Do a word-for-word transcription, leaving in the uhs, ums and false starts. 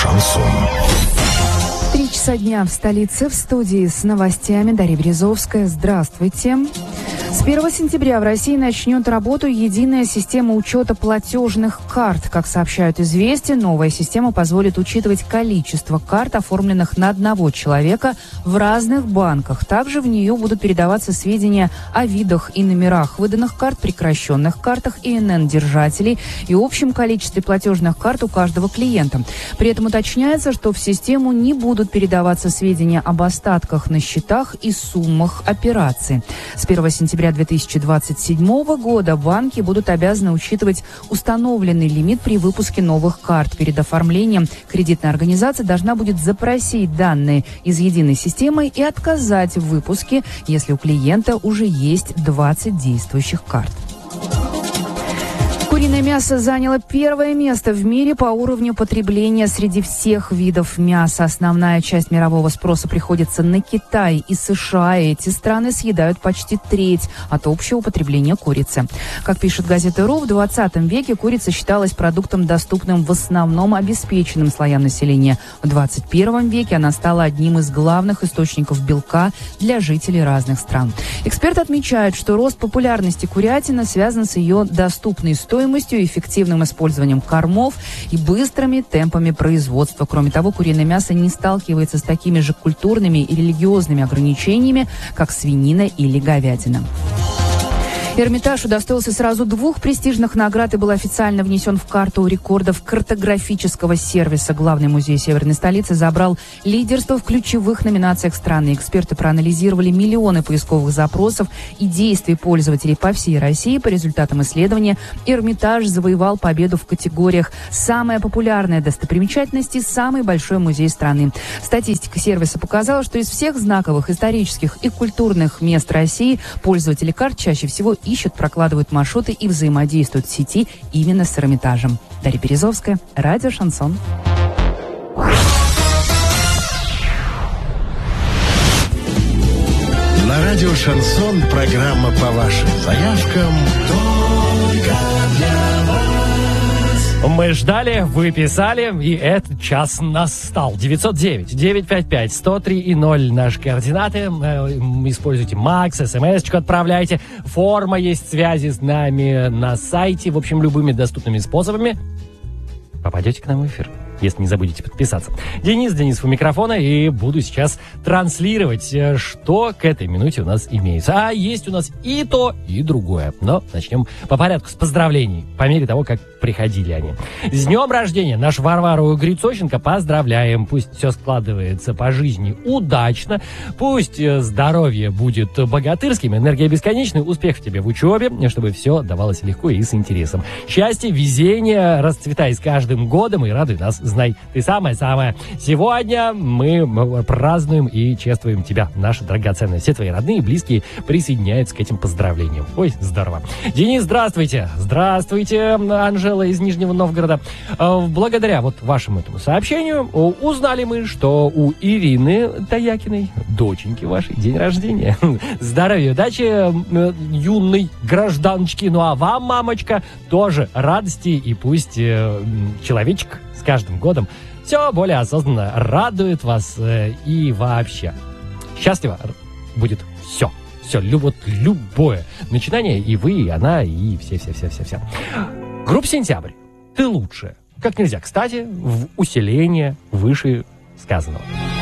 Шансон. Три часа дня в столице. В студии с новостями Дарья Березовская. Здравствуйте. С первого сентября в России начнет работу единая система учета платежных карт. Как сообщают «Известия», новая система позволит учитывать количество карт, оформленных на одного человека в разных банках. Также в нее будут передаваться сведения о видах и номерах выданных карт, прекращенных картах и эн эн-держателей и общем количестве платежных карт у каждого клиента. При этом уточняется, что в систему не будут передаваться сведения об остатках на счетах и суммах операций. С первого сентября две тысячи двадцать седьмого года банки будут обязаны учитывать установленный лимит при выпуске новых карт. Перед оформлением кредитная организация должна будет запросить данные из единой системы и отказать в выпуске, если у клиента уже есть двадцать действующих карт. Куриное мясо заняло первое место в мире по уровню потребления среди всех видов мяса. Основная часть мирового спроса приходится на Китай и США. Эти страны съедают почти треть от общего потребления курицы. Как пишет газета РУ, в двадцатом веке курица считалась продуктом, доступным в основном обеспеченным слоям населения. В двадцать первом веке она стала одним из главных источников белка для жителей разных стран. Эксперты отмечают, что рост популярности курятины связан с ее доступной стоимостью, эффективным использованием кормов и быстрыми темпами производства. Кроме того, куриное мясо не сталкивается с такими же культурными и религиозными ограничениями, как свинина или говядина. Эрмитаж удостоился сразу двух престижных наград и был официально внесен в карту рекордов картографического сервиса. Главный музей северной столицы забрал лидерство в ключевых номинациях страны. Эксперты проанализировали миллионы поисковых запросов и действий пользователей по всей России. По результатам исследования Эрмитаж завоевал победу в категориях «Самая популярная достопримечательность» и «Самый большой музей страны». Статистика сервиса показала, что из всех знаковых исторических и культурных мест России пользователи карт чаще всего ищут, прокладывают маршруты и взаимодействуют в сети именно с Эрмитажем. Дарья Березовская, радио «Шансон». На радио «Шансон» программа по вашим заявкам только для вас. Мы ждали, вы писали, и этот час настал. девятьсот девять девятьсот пятьдесят пять сто три и ноль наши координаты. Используйте Макс, смс-очку отправляйте. Форма есть связи с нами на сайте. В общем, любыми доступными способами попадете к нам в эфир, если не забудете подписаться. Денис Денисов у микрофона, и буду сейчас транслировать, что к этой минуте у нас имеется. А есть у нас и то, и другое. Но начнем по порядку, с поздравлений, по мере того, как приходили они. С днем рождения нашу Варвару Грицощенко поздравляем. Пусть все складывается по жизни удачно, пусть здоровье будет богатырским, энергия бесконечная, успех в тебе в учебе, чтобы все давалось легко и с интересом. Счастье, везение, расцветай с каждым годом и радуй нас. Знай, ты самая-самая. Сегодня мы празднуем и чествуем тебя, наша драгоценная. Все твои родные и близкие присоединяются к этим поздравлениям. Ой, здорово. Денис, здравствуйте. Здравствуйте, Анжела из Нижнего Новгорода. Благодаря вот вашему этому сообщению узнали мы, что у Ирины Таякиной, доченьки вашей, день рождения. Здоровья, удачи, юной гражданочки. Ну а вам, мамочка, тоже радости, и пусть человечек с каждым годом все более осознанно радует вас э, и вообще счастливо будет все. Все, вот любое начинание, и вы, и она, и все-все-все-все-все. Группа «Сентябрь». Ты лучшая. Как нельзя, кстати, в усиление выше сказанного.